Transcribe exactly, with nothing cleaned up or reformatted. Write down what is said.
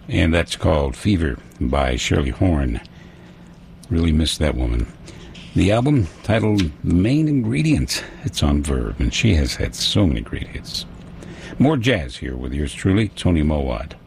and that's called Fever by Shirley Horn. Really miss that woman. The album, titled The Main Ingredient, it's on Verve, and she has had so many great hits. More jazz here with yours truly, Tony Mowat.